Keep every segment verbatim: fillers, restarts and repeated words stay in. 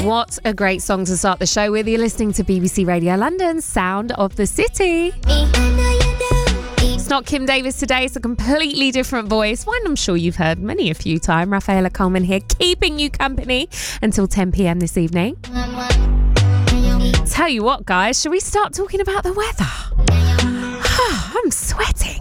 What a great song to start the show with. You're listening to B B C Radio London's Sound of the City. It's not Kim Davis today. It's a completely different voice. One I'm sure you've heard many a few times. Rafaela Coleman here, keeping you company until ten p.m. this evening. Tell you what, guys, shall we start talking about the weather? I'm sweating.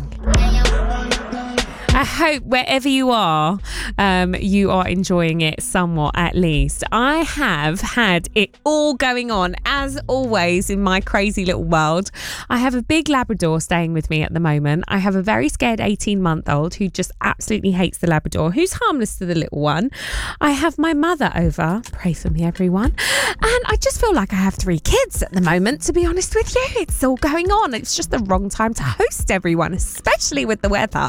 I hope wherever you are, um, you are enjoying it somewhat at least. I have had it all going on, as always, in my crazy little world. I have a big Labrador staying with me at the moment. I have a very scared eighteen-month-old who just absolutely hates the Labrador, who's harmless to the little one. I have my mother over. Pray for me, everyone. And I just feel like I have three kids at the moment, to be honest with you. It's all going on. It's just the wrong time to host everyone, especially with the weather.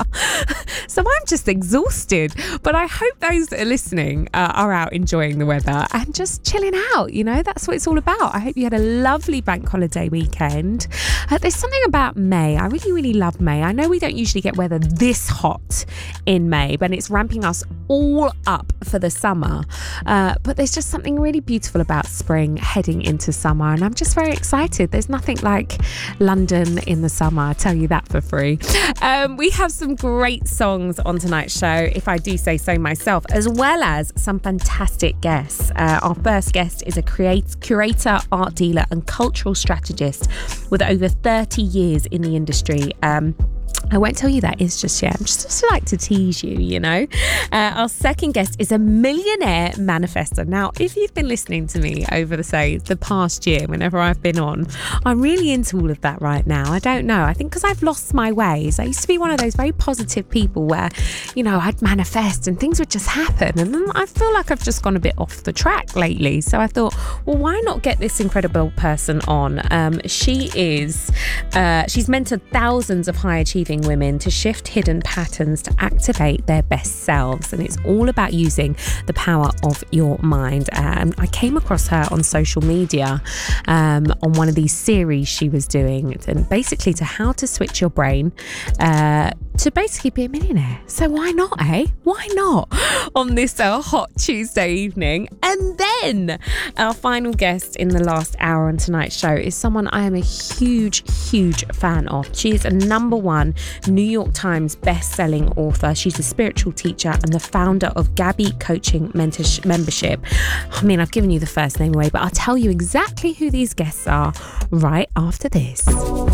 So I'm just exhausted, but I hope those that are listening uh, are out enjoying the weather and just chilling out. You know, that's what it's all about. I hope you had a lovely bank holiday weekend. Uh, there's something about May. I really, really love May. I know we don't usually get weather this hot in May, but it's ramping us all up for the summer. Uh, but there's just something really beautiful about spring heading into summer, and I'm just very excited. There's nothing like London in the summer, I'll tell you that for free. Um, we have some great songs on tonight's show, if I do say so myself, as well as some fantastic guests. Uh, our first guest is a create, curator, art dealer and cultural strategist with over thirty years in the industry. Um, I won't tell you that is just yet. I'm just, just like to tease you, you know. Uh, our second guest is a millionaire manifestor. Now, if you've been listening to me over the, say, the past year, whenever I've been on, I'm really into all of that right now. I don't know. I think because I've lost my ways. I used to be one of those very positive people where, you know, I'd manifest and things would just happen. And then I feel like I've just gone a bit off the track lately. So I thought, well, why not get this incredible person on? Um, she is, uh, she's mentored thousands of high achieving women to shift hidden patterns to activate their best selves, and it's all about using the power of your mind. Um, I came across her on social media um, on one of these series she was doing, and basically to how to switch your brain uh, to basically be a millionaire. So why not, eh? Why not on this uh, hot Tuesday evening? And then our final guest in the last hour on tonight's show is someone I am a huge, huge fan of. She is a number one New York Times best-selling author. She's a spiritual teacher and the founder of Gabby Coaching Mentorship Membership. I mean, I've given you the first name away, but I'll tell you exactly who these guests are right after this.